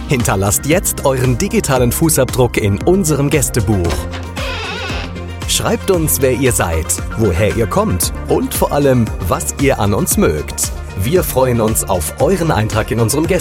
Hinterlasst jetzt euren digitalen Fußabdruck in unserem Gästebuch. Schreibt uns, wer ihr seid, woher ihr kommt und vor allem, was ihr an uns mögt. Wir freuen uns auf euren Eintrag in unserem Gästebuch.